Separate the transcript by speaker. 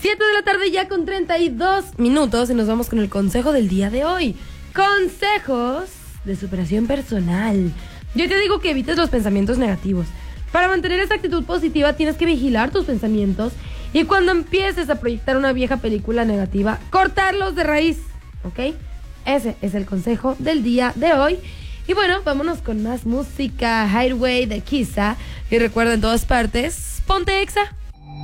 Speaker 1: 7 de la tarde ya con 32 minutos y nos vamos con el consejo del día de hoy. Consejos de superación personal. Yo te digo que evites los pensamientos negativos. Para mantener esa actitud positiva tienes que vigilar tus pensamientos y cuando empieces a proyectar una vieja película negativa, cortarlos de raíz, ¿ok? Ese es el consejo del día de hoy. Y bueno, vámonos con más música. Hideaway de Kisa. Y recuerda en todas partes, ponte Exa.